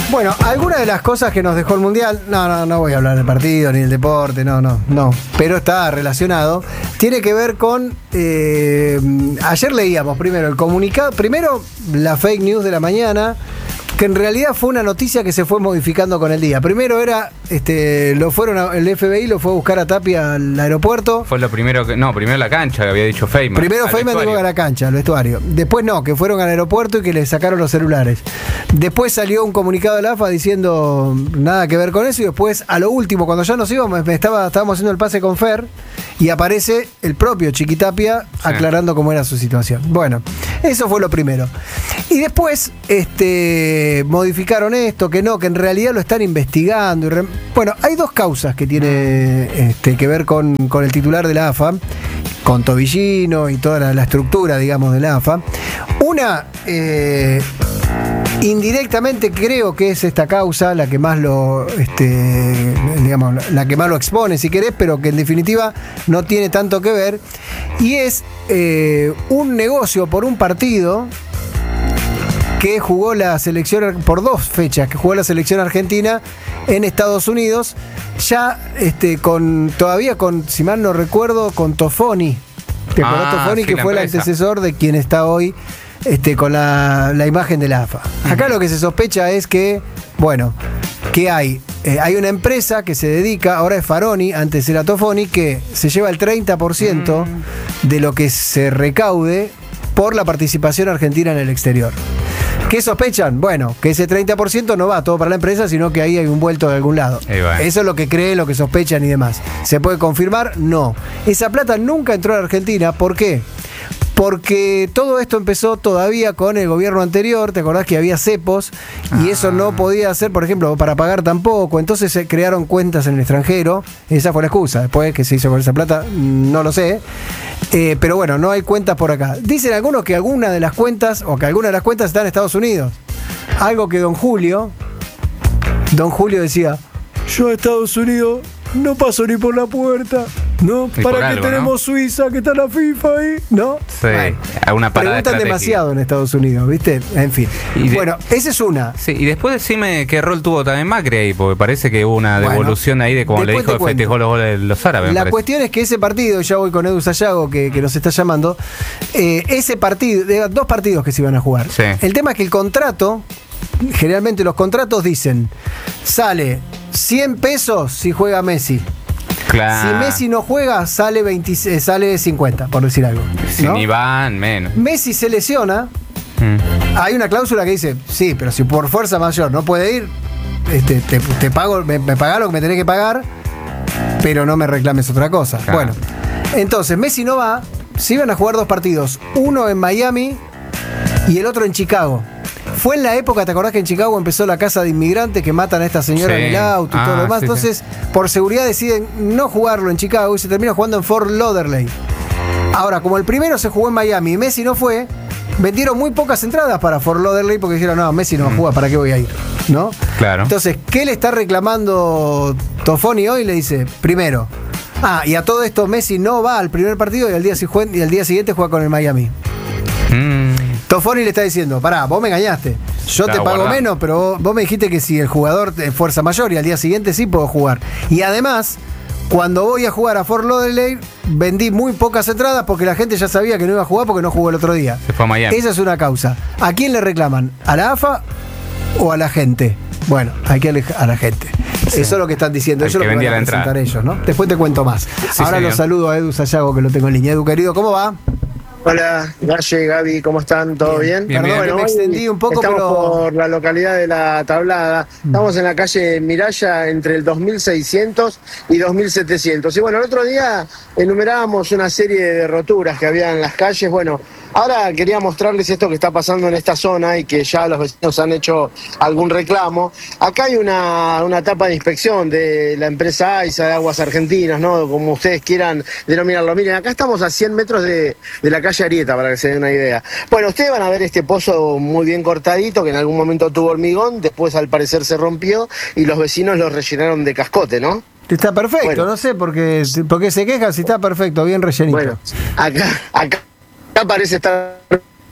Bueno, algunas de las cosas que nos dejó el Mundial, no voy a hablar del partido ni del deporte, no, pero está relacionado, tiene que ver con, ayer leíamos primero el comunicado, primero la fake news de la mañana, que en realidad fue una noticia que se fue modificando con el día. Primero era, el FBI lo fue a buscar a Tapia al aeropuerto. Fue lo primero primero la cancha, que había dicho Feynman. Primero Feynman dijo que a la cancha, al vestuario. Después que fueron al aeropuerto y que le sacaron los celulares. Después salió un comunicado de la AFA diciendo nada que ver con eso, y después, a lo último, cuando ya nos íbamos, estábamos haciendo el pase con Fer, y aparece el propio Chiquitapia aclarando cómo era su situación. Bueno, eso fue lo primero. Y después, modificaron esto, que en realidad lo están investigando. Bueno, hay dos causas que tiene que ver con el titular de la AFA, con Tobillino y toda la estructura, digamos, de la AFA. Una, indirectamente creo que es esta causa la que más lo, la que más lo expone, si querés, pero que en definitiva no tiene tanto que ver. Y es un negocio por un partido que jugó la selección, por 2 fechas, que jugó la selección argentina en Estados Unidos, ya todavía con, si mal no recuerdo, con Toffoni. ¿Te acordás Toffoni? Sí, que fue el antecesor de quien está hoy con la imagen de la AFA. Acá lo que se sospecha es que, que hay una empresa que se dedica, ahora es Faroni, antes era Toffoni, que se lleva el 30% de lo que se recaude por la participación argentina en el exterior. ¿Qué sospechan? Bueno, que ese 30% no va todo para la empresa, sino que ahí hay un vuelto de algún lado. Eso es lo que creen, lo que sospechan y demás. ¿Se puede confirmar? No. Esa plata nunca entró a la Argentina. ¿Por qué? Porque todo esto empezó todavía con el gobierno anterior. ¿Te acordás que había cepos? Y eso no podía hacer, por ejemplo, para pagar tampoco. Entonces se crearon cuentas en el extranjero. Esa fue la excusa. Después, ¿qué se hizo con esa plata? No lo sé. Pero bueno, no hay cuentas por acá. Dicen algunos que alguna de las cuentas, o que alguna de las cuentas están en Estados Unidos. Algo que Don Julio decía: yo a Estados Unidos no paso ni por la puerta, ¿no? ¿Para qué tenemos Suiza, que está la FIFA ahí? ¿No? Sí, alguna parada preguntan demasiado en Estados Unidos, ¿viste? En fin. Bueno, esa es una. Sí, y después decime qué rol tuvo también Macri ahí, porque parece que hubo una devolución ahí de como le dijo, festejó los goles de los árabes. La cuestión es que ese partido, ya voy con Edu Sayago, que nos está llamando, ese partido, 2 partidos que se iban a jugar. Sí. El tema es que el contrato, generalmente los contratos dicen, sale 100 pesos si juega Messi. Claro. Si Messi no juega, sale 50, por decir algo, ¿no? Si ni van, menos. Messi se lesiona. Hay una cláusula que dice, sí, pero si por fuerza mayor no puede ir, te pago, me pagás lo que me tenés que pagar, pero no me reclames otra cosa. Claro. Bueno, entonces Messi no va. Se iban a jugar 2 partidos, uno en Miami y el otro en Chicago. Fue en la época, ¿te acordás que en Chicago empezó la casa de inmigrantes que matan a esta señora en el auto y todo lo demás? Entonces, por seguridad deciden no jugarlo en Chicago y se termina jugando en Fort Lauderdale. Ahora, como el primero se jugó en Miami y Messi no fue, vendieron muy pocas entradas para Fort Lauderdale porque dijeron, no, Messi no va a jugar, ¿para qué voy a ir? ¿No? Claro. Entonces, ¿qué le está reclamando Toffoni hoy? Le dice, primero, y a todo esto Messi no va al primer partido y al día siguiente juega con el Miami. Toffoni le está diciendo, pará, vos me engañaste. Yo te pago menos, pero vos me dijiste que si el jugador es fuerza mayor y al día siguiente sí puedo jugar. Y además, cuando voy a jugar a Fort Lauderdale, vendí muy pocas entradas porque la gente ya sabía que no iba a jugar porque no jugó el otro día. Se fue a Miami. Esa es una causa. ¿A quién le reclaman? ¿A la AFA o a la gente? Bueno, hay que a la gente. Sí. Eso es lo que están diciendo. Eso es lo que van a presentar ellos, ¿no? Después te cuento más. Sí, ahora los saludo a Edu Sayago, que lo tengo en línea. Edu, querido, ¿cómo va? Hola, Galle, Gaby, ¿cómo están? ¿Todo bien? Perdón, bueno, me extendí un poco, estamos por la localidad de La Tablada. Estamos en la calle Miraya entre el 2600 y 2700. Y bueno, el otro día enumerábamos una serie de roturas que había en las calles. Bueno, ahora quería mostrarles esto que está pasando en esta zona y que ya los vecinos han hecho algún reclamo. Acá hay una etapa de inspección de la empresa AISA de Aguas Argentinas, ¿no? Como ustedes quieran denominarlo. Miren, acá estamos a 100 metros de la calle Arieta, para que se den una idea. Bueno, ustedes van a ver este pozo muy bien cortadito, que en algún momento tuvo hormigón, después al parecer se rompió y los vecinos lo rellenaron de cascote, ¿no? Está perfecto, bueno. No sé por qué se quejan si está perfecto, bien rellenito. Bueno, acá parece estar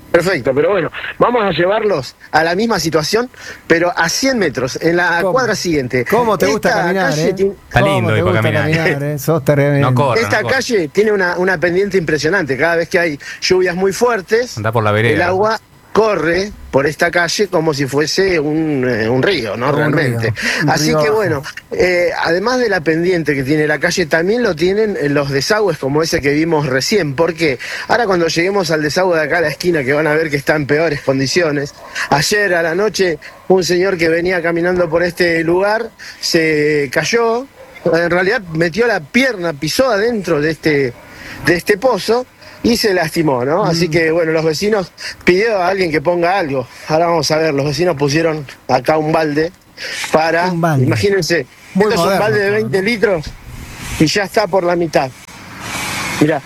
Perfecto, pero bueno, vamos a llevarlos a la misma situación, pero a 100 metros, en la cuadra siguiente. ¿Cómo te gusta caminar, Está lindo ahí para caminar. Sos tremendo. No corre, Esta calle tiene una pendiente impresionante. Cada vez que hay lluvias muy fuertes, anda por la vereda. El agua corre por esta calle como si fuese un río, ¿no? Realmente. Así que bueno, además de la pendiente que tiene la calle, también lo tienen los desagües como ese que vimos recién, porque ahora cuando lleguemos al desagüe de acá a la esquina, que van a ver que está en peores condiciones, ayer a la noche un señor que venía caminando por este lugar se cayó, en realidad metió la pierna, pisó adentro de este pozo, y se lastimó, ¿no? Así que, bueno, los vecinos pidieron a alguien que ponga algo. Ahora vamos a ver, los vecinos pusieron acá un balde para... Imagínense, esto es un balde de 20 litros y ya está por la mitad. Mirá,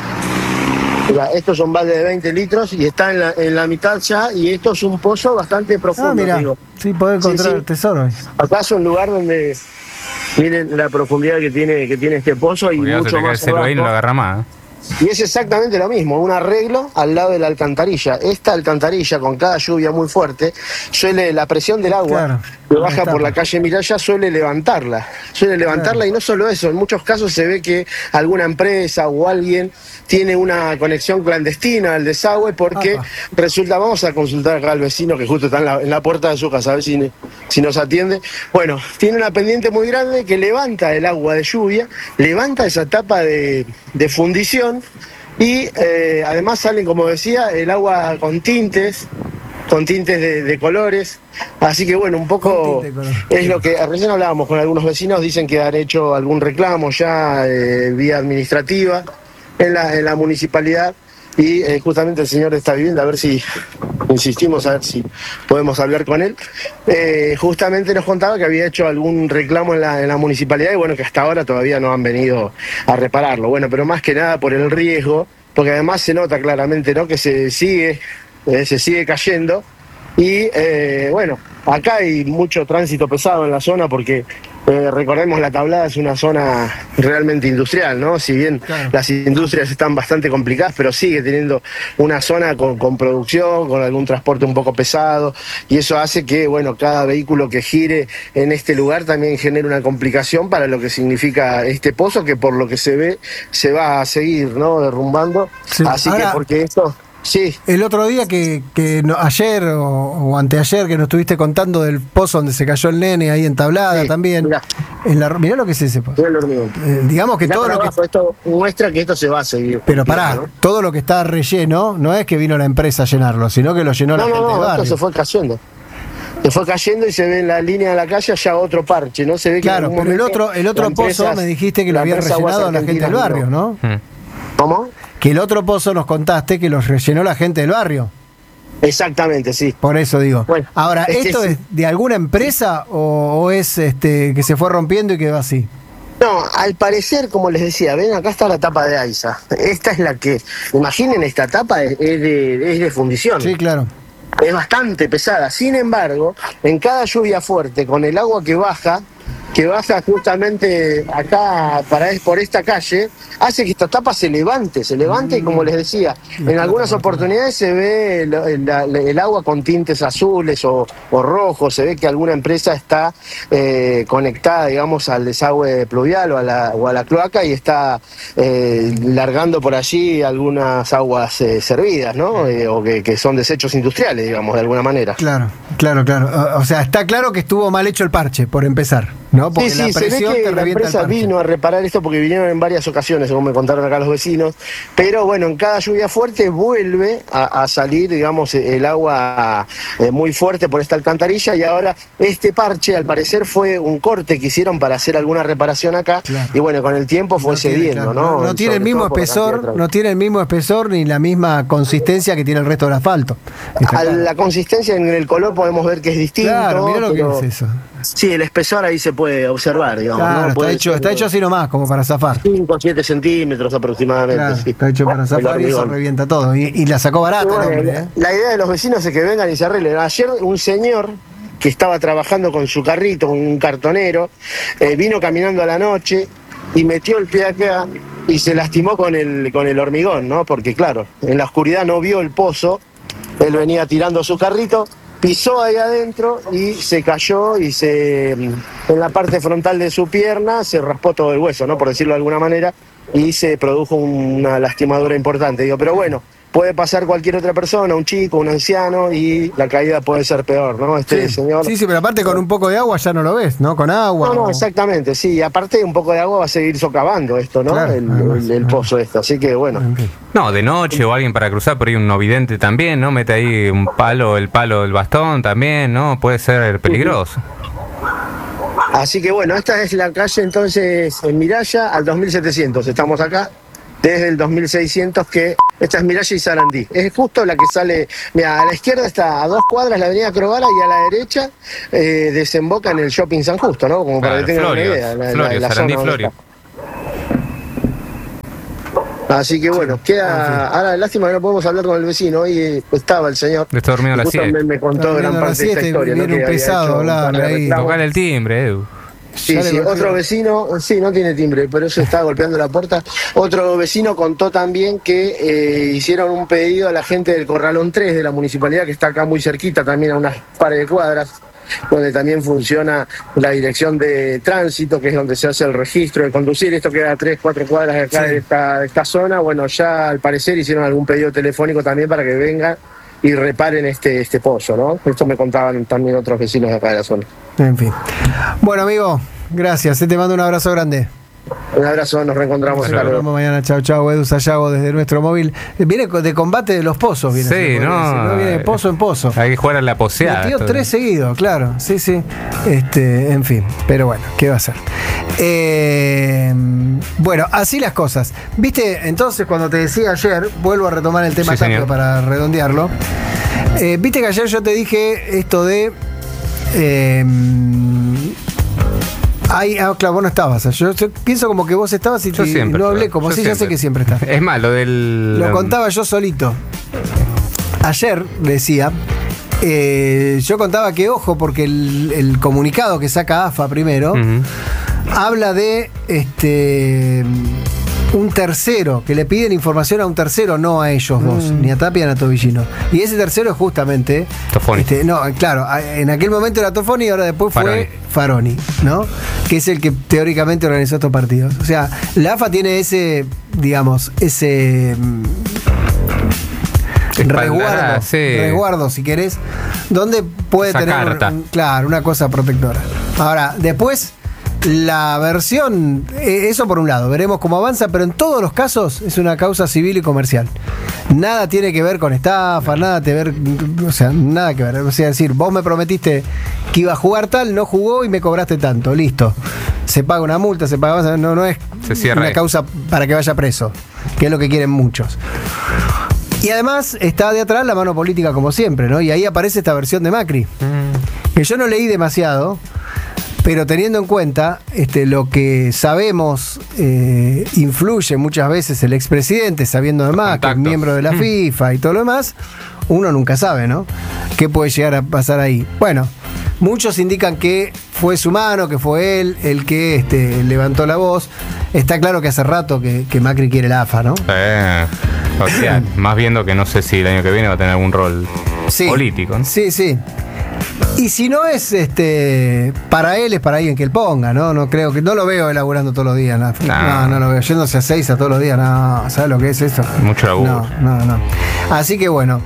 estos son baldes de 20 litros y está en la mitad ya, y esto es un pozo bastante profundo. Mirá, digo. Sí, podés encontrar tesoros. Acá es un lugar donde... Miren la profundidad que tiene este pozo y mucho más abajo. Ahí no lo agarra más. Y es exactamente lo mismo, un arreglo al lado de la alcantarilla. Esta alcantarilla, con cada lluvia muy fuerte, la presión del agua que baja por la calle Miralla suele levantarla. Y no solo eso, en muchos casos se ve que alguna empresa o alguien tiene una conexión clandestina al desagüe, porque resulta, vamos a consultar acá al vecino que justo está en la puerta de su casa, a ver si nos atiende. Bueno, tiene una pendiente muy grande que levanta el agua de lluvia, levanta esa tapa de fundición, y además salen, como decía, el agua con tintes de colores. Así que bueno, un poco es lo que recién hablábamos con algunos vecinos, dicen que han hecho algún reclamo ya vía administrativa en la municipalidad, y justamente el señor de esta vivienda, a ver si insistimos, a ver si podemos hablar con él, justamente nos contaba que había hecho algún reclamo en la municipalidad, y bueno, que hasta ahora todavía no han venido a repararlo. Bueno, pero más que nada por el riesgo, porque además se nota claramente, ¿no?, que se sigue cayendo, y bueno, acá hay mucho tránsito pesado en la zona, porque recordemos, La Tablada es una zona realmente industrial, ¿no? Si bien las industrias están bastante complicadas, pero sigue teniendo una zona con producción, con algún transporte un poco pesado, y eso hace que, bueno, cada vehículo que gire en este lugar también genere una complicación para lo que significa este pozo, que por lo que se ve se va a seguir, ¿no?, derrumbando. Sí. Así ahora, que porque esto... Sí. El otro día ayer o anteayer que nos estuviste contando del pozo donde se cayó el nene ahí en Tablada también. Mirá lo que es ese pozo. Digamos que todo lo que... Esto muestra que esto se va a seguir. Pero pará, ¿no? Todo lo que está relleno no es que vino la empresa a llenarlo, sino que lo llenó la gente del barrio. Esto se fue cayendo. Se fue cayendo y se ve en la línea de la calle ya otro parche, ¿no? Se ve que pero el otro pozo me dijiste que lo había rellenado la gente del barrio, ¿no? ¿Cómo? Que el otro pozo nos contaste que los rellenó la gente del barrio. Exactamente, sí. Por eso digo. Bueno, ahora, ¿esto es de alguna empresa o es que se fue rompiendo y quedó así? No, al parecer, como les decía, ven, acá está la tapa de AISA. Esta es la que, imaginen, esta tapa es de fundición. Sí, claro. Es bastante pesada. Sin embargo, en cada lluvia fuerte, con el agua que baja justamente acá por esta calle, hace que esta tapa se levante y, como les decía, en algunas oportunidades se ve el agua con tintes azules o rojos, se ve que alguna empresa está conectada, digamos, al desagüe pluvial o a la cloaca, y está largando por allí algunas aguas servidas, ¿no? O que son desechos industriales, digamos, de alguna manera. Claro. O sea, está claro que estuvo mal hecho el parche, por empezar, ¿no? Porque sí, se ve que la empresa vino a reparar esto, porque vinieron en varias ocasiones, según me contaron acá los vecinos, pero bueno, en cada lluvia fuerte vuelve a salir, digamos, el agua muy fuerte por esta alcantarilla, y ahora este parche, al parecer, fue un corte que hicieron para hacer alguna reparación acá, y bueno, con el tiempo fue cediendo, ¿no? No tiene el mismo espesor ni la misma consistencia que tiene el resto del asfalto. La consistencia en el color podemos ver que es distinto. Claro, mirá lo que es eso. Sí, el espesor ahí se puede observar, digamos. Claro, ¿no? Está hecho así nomás, como para zafar. 5 o 7 centímetros aproximadamente. Claro, sí. Está hecho para zafar, y eso revienta todo. Y la sacó barata, bueno, el hombre, La idea de los vecinos es que vengan y se arreglen. Ayer un señor que estaba trabajando con su carrito, un cartonero, vino caminando a la noche y metió el pie acá y se lastimó con el hormigón, ¿no? Porque claro, en la oscuridad no vio el pozo Él venía tirando su carrito, pisó ahí adentro y se cayó y en la parte frontal de su pierna se raspó todo el hueso, ¿no? Por decirlo de alguna manera, y se produjo una lastimadura importante. Digo, pero bueno, puede pasar cualquier otra persona, un chico, un anciano, y la caída puede ser peor, ¿no? Señor... Sí, pero aparte con un poco de agua ya no lo ves, ¿no? Con agua. No, exactamente, sí. Y aparte un poco de agua va a seguir socavando esto, ¿no? Claro, el pozo esto, así que bueno. No, de noche o alguien para cruzar por ahí, un no vidente también, ¿no? Mete ahí el palo del bastón también, ¿no? Puede ser peligroso. Así que bueno, esta es la calle entonces en Miralla al 2700. Estamos acá desde el 2600, que esta es Miralla y Sarandí. Es justo la que sale, mira, a la izquierda está a 2 cuadras la avenida Crovara y a la derecha desemboca en el shopping San Justo, ¿no? Como para que tengan una idea. La Sarandí, Florio. Así que bueno, queda. Ahora, lástima que no podemos hablar con el vecino. Hoy estaba el señor. Está dormido a las 7. Me contó gran parte de esta historia. Viene un pesado hablar ahí. Tocar el timbre, Edu. Sí, otro vecino, sí, no tiene timbre, pero eso está golpeando la puerta. Otro vecino contó también que hicieron un pedido a la gente del Corralón 3 de la municipalidad, que está acá muy cerquita, también a unas pares de cuadras, donde también funciona la dirección de tránsito, que es donde se hace el registro de conducir. Esto queda a 3-4 cuadras de acá, de esta zona. Bueno, ya al parecer hicieron algún pedido telefónico también para que vengan y reparen este pozo, ¿no? Esto me contaban también otros vecinos de acá de la zona. En fin. Bueno, amigo, gracias. Te mando un abrazo grande. Un abrazo, nos reencontramos. Nos vemos mañana. Chao, chao. Edu Sayago desde nuestro móvil. Viene de combate de los pozos. Viene, sí, ¿no? Viene de pozo en pozo. Hay que jugar a la poseada. Metió 3 seguidos, claro. Sí, sí. En fin. Pero bueno, ¿qué va a ser? Bueno, así las cosas. Viste, entonces, cuando te decía ayer, vuelvo a retomar el tema Tapia para redondearlo. Viste que ayer yo te dije esto de. Claro, vos no estabas. Yo pienso como que vos estabas y no hablé como si ya sé que siempre estás. Es más, lo contaba yo solito. Ayer decía, yo contaba que ojo, porque el comunicado que saca AFA primero habla de un tercero, que le piden información a un tercero, no a ellos dos, ni a Tapia ni a Tobillino. Y ese tercero es justamente Tofoni. No, claro, en aquel momento era Tofoni y ahora después fue Faroni, ¿no? Que es el que teóricamente organizó estos partidos. O sea, la AFA tiene ese, digamos, resguardo, si querés, donde puede esa tener una cosa protectora. Ahora, después la versión, eso por un lado, veremos cómo avanza, pero en todos los casos es una causa civil y comercial. Nada tiene que ver con estafa, nada que ver, o sea, nada que ver. O sea, decir, vos me prometiste que iba a jugar tal, no jugó y me cobraste tanto, listo. Se paga una multa, se paga, no es una causa para que vaya preso, que es lo que quieren muchos. Y además está de atrás la mano política como siempre, ¿no? Y ahí aparece esta versión de Macri, que yo no leí demasiado, pero teniendo en cuenta lo que sabemos, influye muchas veces el expresidente, sabiendo además que es miembro de la FIFA y todo lo demás, uno nunca sabe, ¿no? ¿Qué puede llegar a pasar ahí? Bueno, muchos indican que fue su mano, que fue él el que levantó la voz. Está claro que hace rato que Macri quiere la AFA, ¿no? O sea, más viendo que no sé si el año que viene va a tener algún rol político, ¿no? Sí, sí. Y si no es para él, es para alguien que él ponga, ¿no? No creo que, no lo veo elaborando todos los días. No lo veo. Yéndose a 6 todos los días, no. ¿Sabes lo que es eso? Mucho laburo. No. Así que bueno.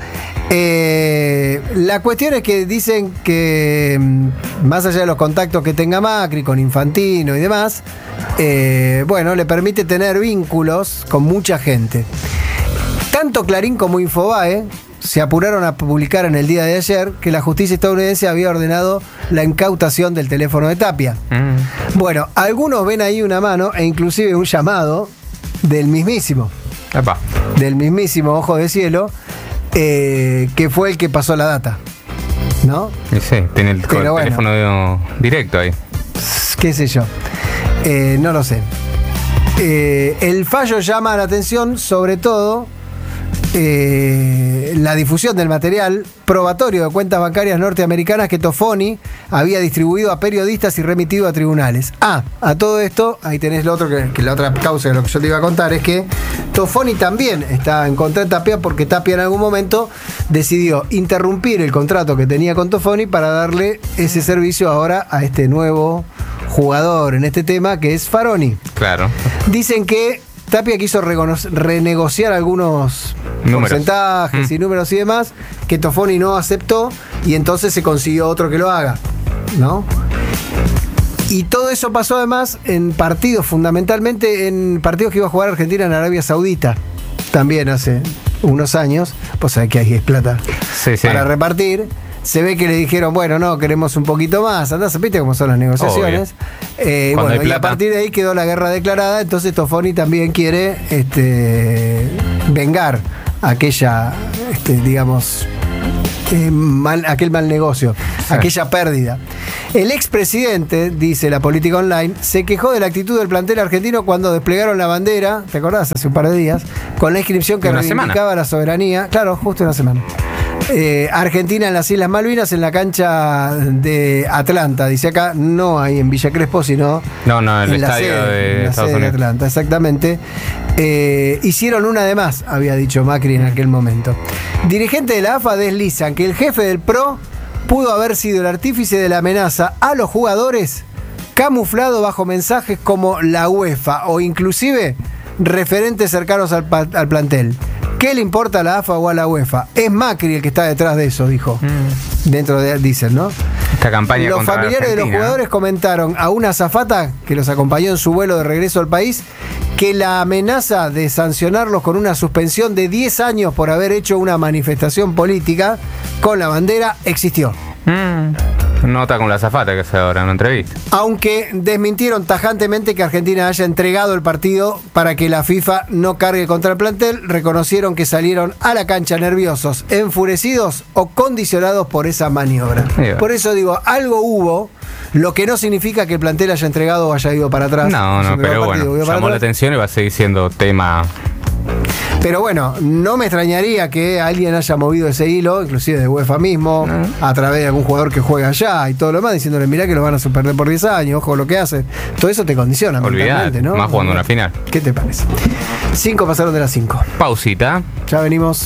La cuestión es que dicen que más allá de los contactos que tenga Macri con Infantino y demás, bueno, le permite tener vínculos con mucha gente. Tanto Clarín como Infobae se apuraron a publicar en el día de ayer que la justicia estadounidense había ordenado la incautación del teléfono de Tapia. Bueno, algunos ven ahí una mano e inclusive un llamado del mismísimo Ojo de Cielo, que fue el que pasó la data, ¿no? Sí, tiene el teléfono directo ahí. Qué sé yo, no lo sé. El fallo llama la atención sobre todo la difusión del material probatorio de cuentas bancarias norteamericanas que Toffoni había distribuido a periodistas y remitido a tribunales. A todo esto, ahí tenés lo otro que la otra causa de lo que yo te iba a contar es que Toffoni también está en contra de Tapia porque Tapia en algún momento decidió interrumpir el contrato que tenía con Toffoni para darle ese servicio ahora a este nuevo jugador en este tema que es Faroni. Claro. Dicen que Tapia quiso renegociar algunos porcentajes y números y demás, que Toffoni no aceptó y entonces se consiguió otro que lo haga, ¿no? Y todo eso pasó además en partidos, fundamentalmente en partidos que iba a jugar Argentina en Arabia Saudita, también hace unos años. Pues sabés que ahí es plata para repartir. Se ve que le dijeron, bueno, no, queremos un poquito más. Andás, ¿viste cómo son las negociaciones? Bueno, y a partir de ahí quedó la guerra declarada. Entonces Toffoni también quiere vengar aquella, digamos, aquel mal negocio, aquella pérdida. El expresidente, dice la Política Online, se quejó de la actitud del plantel argentino cuando desplegaron la bandera, ¿te acordás? Hace un par de días, con la inscripción que reivindicaba la soberanía. Claro, justo una semana. Argentina en las Islas Malvinas, en la cancha de Atlanta. Dice acá, no ahí en Villa Crespo, sino en el estadio de Estados Unidos. De Atlanta, exactamente. Hicieron una de más, había dicho Macri en aquel momento. Dirigentes de la AFA deslizan que el jefe del PRO pudo haber sido el artífice de la amenaza a los jugadores, camuflado bajo mensajes como la UEFA o inclusive referentes cercanos al plantel. ¿Qué le importa a la AFA o a la UEFA? Es Macri el que está detrás de eso, dijo. Dentro de, dicen, ¿no? Esta campaña los familiares de los jugadores comentaron a una azafata que los acompañó en su vuelo de regreso al país que la amenaza de sancionarlos con una suspensión de 10 años por haber hecho una manifestación política con la bandera existió. Nota con la azafata que se ahora en una entrevista. Aunque desmintieron tajantemente que Argentina haya entregado el partido para que la FIFA no cargue contra el plantel, reconocieron que salieron a la cancha nerviosos, enfurecidos o condicionados por esa maniobra. Por eso digo, algo hubo, lo que no significa que el plantel haya entregado o haya ido para atrás. No, pero bueno, llamó la atención y va a seguir siendo tema. Pero bueno, no me extrañaría que alguien haya movido ese hilo, inclusive de UEFA mismo, a través de algún jugador que juega allá y todo lo demás, diciéndole, mirá que lo van a perder por 10 años, ojo lo que hace. Todo eso te condiciona. Olvidate, ¿no? Más jugando una final. ¿Qué te parece? 5 pasaron de las 5. Pausita. Ya venimos.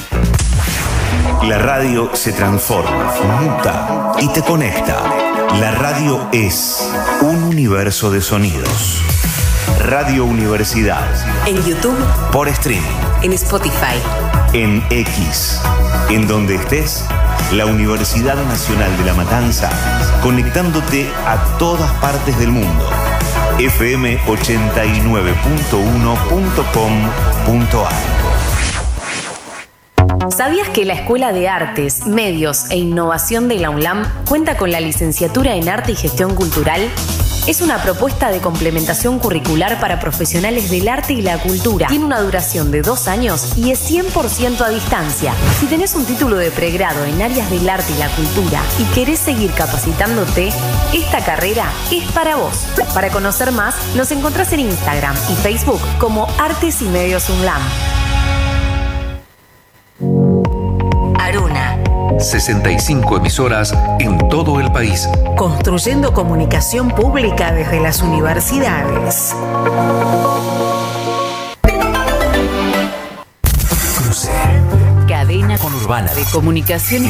La radio se transforma, muta y te conecta. La radio es un universo de sonidos. Radio Universidad. En YouTube. Por streaming. En Spotify. En X. En donde estés, la Universidad Nacional de La Matanza, conectándote a todas partes del mundo. FM 89.1.com.ar. ¿Sabías que la Escuela de Artes, Medios e Innovación de la UNLAM cuenta con la licenciatura en Arte y Gestión Cultural? Es una propuesta de complementación curricular para profesionales del arte y la cultura. Tiene una duración de 2 años y es 100% a distancia. Si tenés un título de pregrado en áreas del arte y la cultura y querés seguir capacitándote, esta carrera es para vos. Para conocer más, nos encontrás en Instagram y Facebook como Artes y Medios UNLAM. Aruna. 65 emisoras en todo el país. Construyendo comunicación pública desde las universidades. Cruce. Cadena Conurbana de comunicación